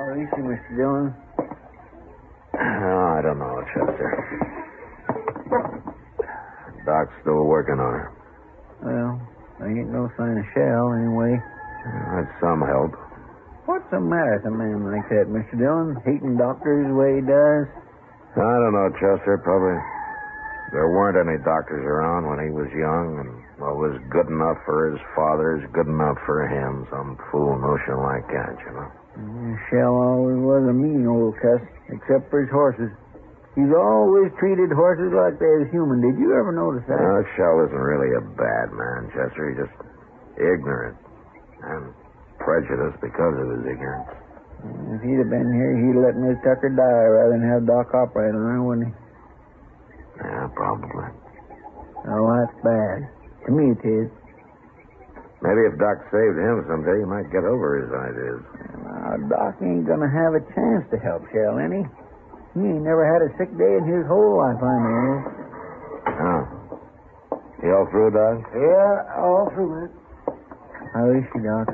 How is she, Mr. Dillon? I don't know, Chester. Doc's still working on her. Well, there ain't no sign of Shell, anyway. That's some help. What's the matter with a man like that, Mr. Dillon? Hating doctors the way he does? I don't know, Chester. Probably there weren't any doctors around when he was young, and what was good enough for his father is good enough for him. Some fool notion like that, you know. Shell always was a mean old cuss, except for his horses. He's always treated horses like they're human. Did you ever notice that? Shell isn't really a bad man, Chester. He's just ignorant and prejudiced because of his ignorance. If he'd have been here, he'd let Miss Tucker die rather than have Doc operate on her, wouldn't he? Yeah, probably. Oh, that's bad. To me, it is. Maybe if Doc saved him someday, he might get over his ideas. Doc ain't gonna have a chance to help Shell, any. He ain't never had a sick day in his whole life, I know. Oh. You all through, Doc? Yeah, all through, man. How is she, Doc?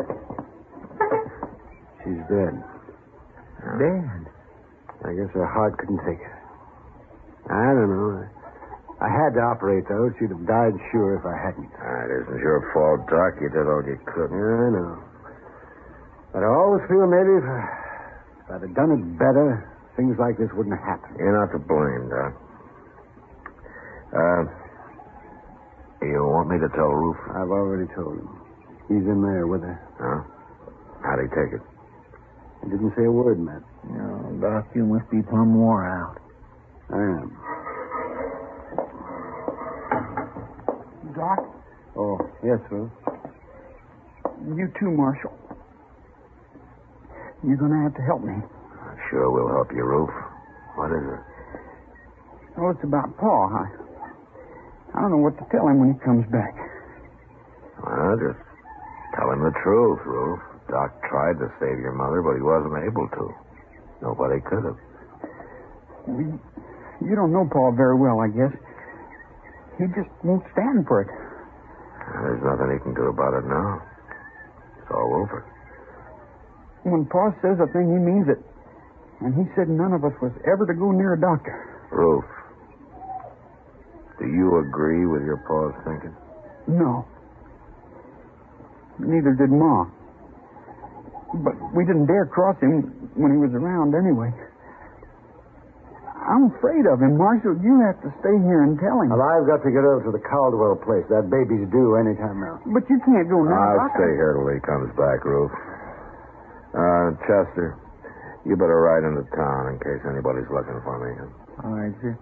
She's dead. Dead? I guess her heart couldn't take it. I don't know. I had to operate, though. She'd have died sure if I hadn't. It isn't your fault, Doc. You did all you could. Yeah, I know. But I always feel maybe if I'd have done it better, things like this wouldn't have happened. You're not to blame, Doc. You want me to tell Roof? I've already told him. He's in there with her. Huh? How'd he take it? He didn't say a word, Matt. No, Doc, you must be plumb wore out. I am. Doc? Oh, yes, Roof. You too, Marshal. You're going to have to help me. Sure, we'll help you, Roof. What is it? Oh, it's about Pa. I don't know what to tell him when he comes back. Well, just tell him the truth, Roof. Doc tried to save your mother, but he wasn't able to. Nobody could have. You don't know Pa very well, I guess. He just won't stand for it. There's nothing he can do about it now. It's all over. When Pa says a thing, he means it. And he said none of us was ever to go near a doctor. Roof, do you agree with your Pa's thinking? No. Neither did Ma. But we didn't dare cross him when he was around anyway. I'm afraid of him, Marshal. You have to stay here and tell him. Well, I've got to get over to the Caldwell place. That baby's due any time now. But you can't go now. I'll stay here till he comes back, Roof. Chester, you better ride into town in case anybody's looking for me. All right, sir.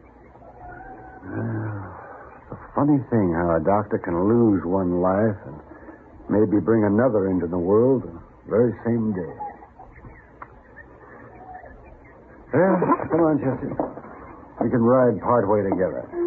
It's a funny thing how a doctor can lose one life and maybe bring another into the world the very same day. Well, come on, Chester. We can ride part way together.